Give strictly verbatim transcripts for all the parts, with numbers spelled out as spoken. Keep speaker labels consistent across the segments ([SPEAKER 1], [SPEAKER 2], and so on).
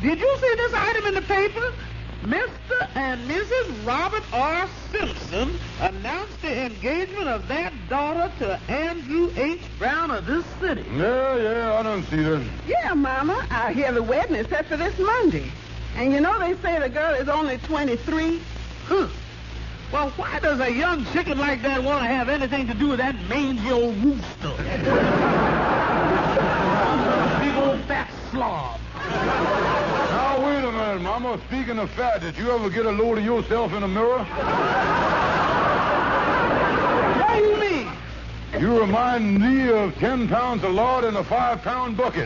[SPEAKER 1] Did you see this item in the paper? Mister and Missus Robert R. Simpson announced the engagement of their daughter to Andrew H. Brown of this city.
[SPEAKER 2] Yeah, yeah, I don't see that.
[SPEAKER 3] Yeah, Mama. I hear the wedding is set for this Monday. And you know they say the girl is only twenty-three.
[SPEAKER 1] Huh. Well, why does a young chicken like that want to have anything to do with that mangy old rooster? Big old fat slob.
[SPEAKER 2] Now, wait a minute, Mama. Speaking of fat, did you ever get a load of yourself in a mirror?
[SPEAKER 1] What do you mean?
[SPEAKER 2] You remind me of ten pounds of lard in a five-pound bucket.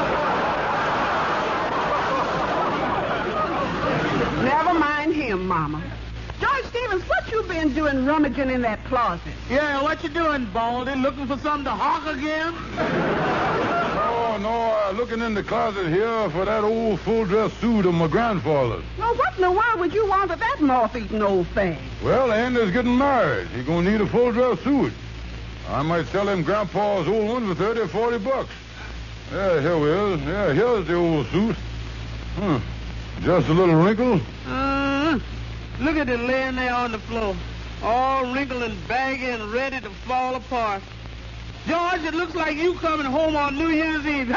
[SPEAKER 3] Never mind him, Mama. George Stevens, what you been doing rummaging in that closet?
[SPEAKER 1] Yeah, what you doing, Baldy? Looking for something to hawk again?
[SPEAKER 2] Oh, no, I'm looking in the closet here for that old full-dress suit of my grandfather's.
[SPEAKER 3] Well, what in the world would you want of that moth-eaten old thing?
[SPEAKER 2] Well, Andy's getting married. He's going to need a full-dress suit. I might sell him Grandpa's old one for thirty or forty bucks. Yeah, here we is. Yeah, here's the old suit. Huh. Just a little wrinkle.
[SPEAKER 1] Uh, look at it laying there on the floor. All wrinkled and baggy and ready to fall apart. George, it looks like you coming home on New Year's Eve.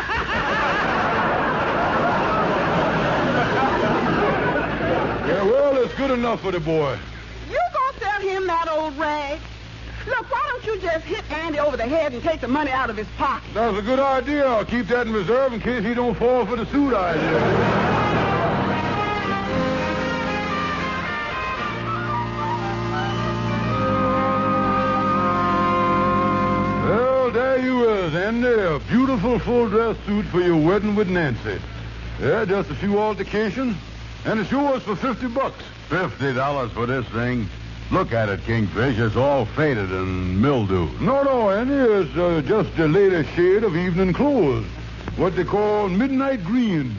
[SPEAKER 2] Yeah, well, it's good enough for the boy.
[SPEAKER 3] You gonna sell him that old rag? Look, why don't you just hit Andy over the head and take the money out of his pocket?
[SPEAKER 2] That's a good idea. I'll keep that in reserve in case he don't fall for the suit idea. Well, there you is, Andy. A beautiful full-dress suit for your wedding with Nancy. Yeah, just a few altercations, and it's yours for fifty bucks.
[SPEAKER 4] Fifty dollars for this thing? Look at it, Kingfish. It's all faded and mildewed.
[SPEAKER 2] No, no, Andy. It's uh, just the latest shade of evening clothes. What they call midnight green.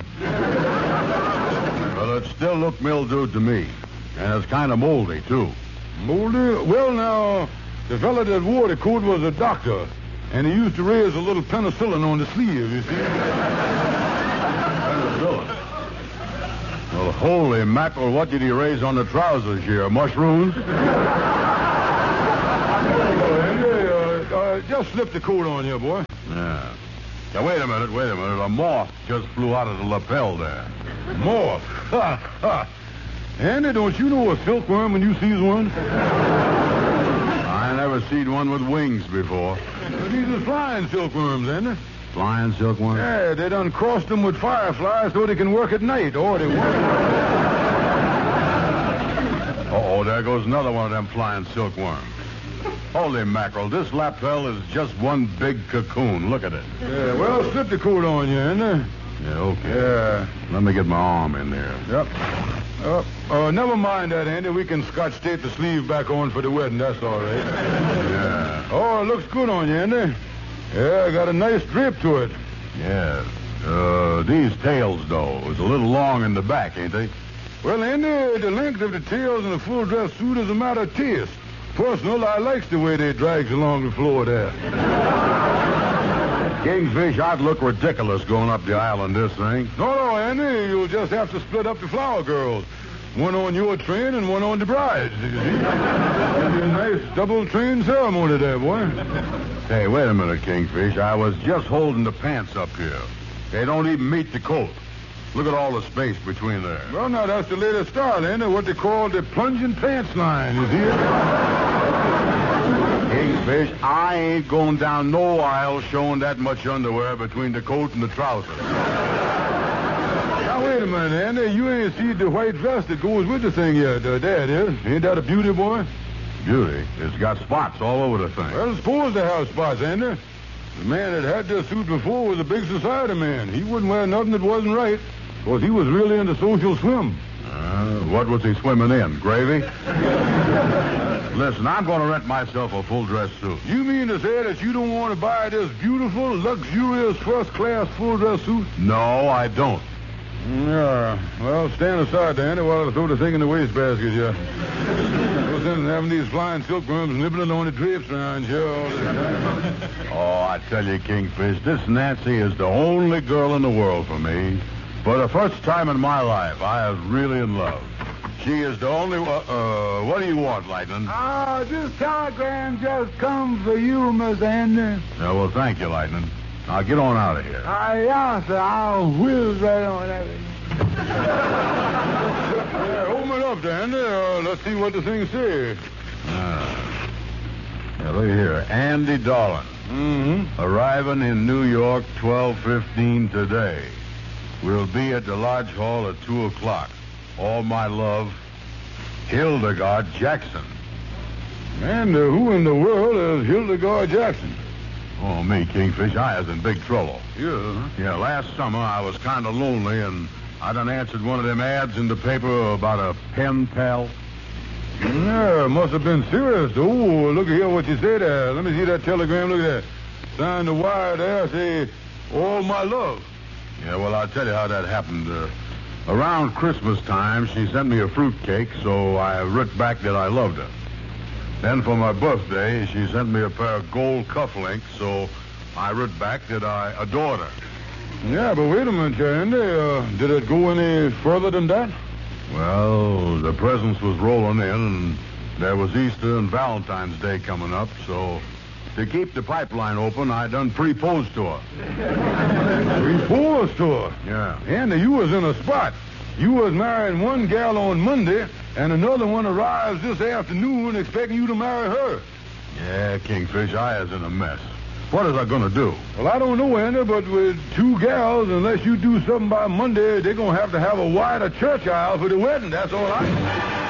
[SPEAKER 4] Well, it still looked mildewed to me. And it's kind of moldy, too.
[SPEAKER 2] Moldy? Well, now, the fella that wore the coat was a doctor, and he used to raise a little penicillin on the sleeve, you see.
[SPEAKER 4] Penicillin? Well, holy mackerel, what did he raise on the trousers here? Mushrooms?
[SPEAKER 2] Oh, Andy, uh, uh, just slip the coat on here, boy.
[SPEAKER 4] Yeah. Now, wait a minute, wait a minute. A moth just flew out of the lapel there.
[SPEAKER 2] Moth? Ha, ha. Andy, don't you know a silkworm when you sees one?
[SPEAKER 4] I never seen one with wings before.
[SPEAKER 2] But these are flying silkworms, Andy.
[SPEAKER 4] Flying silkworm?
[SPEAKER 2] Yeah, they done crossed them with fireflies so they can work at night, or they won't.
[SPEAKER 4] Uh-oh, there goes another one of them flying silkworms. Holy mackerel, this lapel is just one big cocoon. Look at it.
[SPEAKER 2] Yeah, well, slip the coat on you, Andy.
[SPEAKER 4] Yeah, okay.
[SPEAKER 2] Yeah.
[SPEAKER 4] Let me get my arm in there.
[SPEAKER 2] Yep. Uh, uh, never mind that, Andy. We can scotch tape the sleeve back on for the wedding. That's all right.
[SPEAKER 4] Yeah.
[SPEAKER 2] Oh, it looks good on you, Andy. Yeah, got a nice drape to it.
[SPEAKER 4] Yes. Uh, these tails, though, is a little long in the back, ain't they?
[SPEAKER 2] Well, Andy, the length of the tails in a full-dress suit is a matter of taste. Personal, I likes the way they drags along the floor there.
[SPEAKER 4] Kingfish, I'd look ridiculous going up the aisle in this thing.
[SPEAKER 2] No, no, Andy, you'll just have to split up the flower girls. One on your train and one on the bride's, you see. It'll be a nice double-train ceremony there, boy.
[SPEAKER 4] Hey, wait a minute, Kingfish. I was just holding the pants up here. They don't even meet the coat. Look at all the space between there.
[SPEAKER 2] Well, now, that's the latest style, Andy. What they call the plunging pants line, you see?
[SPEAKER 4] Kingfish, I ain't going down no aisle showing that much underwear between the coat and the trousers.
[SPEAKER 2] Now, wait a minute, Andy. You ain't seen the white dress that goes with the thing yet. Uh, there it is. Ain't that a beauty, boy?
[SPEAKER 4] Beauty. It's got spots all over the thing.
[SPEAKER 2] Well, it's supposed to have spots, Andy. The man that had this suit before was a big society man. He wouldn't wear nothing that wasn't right, because he was really into social swim.
[SPEAKER 4] Uh, what was he swimming in? Gravy? Listen, I'm going to rent myself a full-dress suit.
[SPEAKER 2] You mean to say that you don't want to buy this beautiful, luxurious, first-class full-dress suit?
[SPEAKER 4] No, I don't.
[SPEAKER 2] Yeah. Well, stand aside, Andy, while I throw the thing in the wastebasket here. No sense in having these flying silkworms nibbling on the drapes around here all the time.
[SPEAKER 4] Oh, I tell you, Kingfish, this Nancy is the only girl in the world for me. For the first time in my life, I was really in love. She is the only one. Uh, what do you want, Lightning?
[SPEAKER 2] Ah, this telegram just come for you, Mister Andy.
[SPEAKER 4] Yeah, well, thank you, Lightning. Now, get on out of here.
[SPEAKER 2] Ah, yeah, sir. I'll whiz right on everything. Yeah, open it up, Andy. Uh, let's see what the thing says.
[SPEAKER 4] Ah. Yeah, look here. Andy Darling.
[SPEAKER 2] Mm-hmm.
[SPEAKER 4] Arriving in New York twelve fifteen today. We'll be at the Lodge Hall at two o'clock. All my love, Hildegard Jackson.
[SPEAKER 2] And uh, who in the world is Hildegard Jackson?
[SPEAKER 4] Oh, me, Kingfish. I was in big trouble.
[SPEAKER 2] Yeah.
[SPEAKER 4] Yeah, last summer I was kind of lonely, and I done answered one of them ads in the paper about a pen pal.
[SPEAKER 2] Yeah, must have been serious. Oh, look here what you said there. Let me see that telegram. Look at that. Signed the wire there. Say, all my love.
[SPEAKER 4] Yeah, well, I'll tell you how that happened. Uh, around Christmas time, she sent me a fruitcake, so I wrote back that I loved her. Then for my birthday, she sent me a pair of gold cufflinks, so I wrote back that I adored her.
[SPEAKER 2] Yeah, but wait a minute, Andy. Uh, did it go any further than that?
[SPEAKER 4] Well, the presents was rolling in, and there was Easter and Valentine's Day coming up, so to keep the pipeline open, I done proposed to her.
[SPEAKER 2] Proposed to her?
[SPEAKER 4] Yeah.
[SPEAKER 2] Andy, you was in a spot. You was marrying one gal on Monday, and another one arrives this afternoon expecting you to marry her.
[SPEAKER 4] Yeah, Kingfish, I is in a mess. What is I going to do?
[SPEAKER 2] Well, I don't know, Andy, but with two gals, unless you do something by Monday, they're going to have to have a wider church aisle for the wedding. That's all I know.